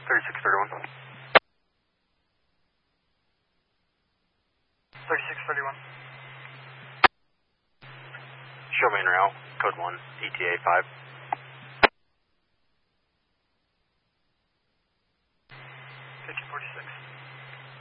3631. 3631. Show main rail, code 1, ETA 5. 5046.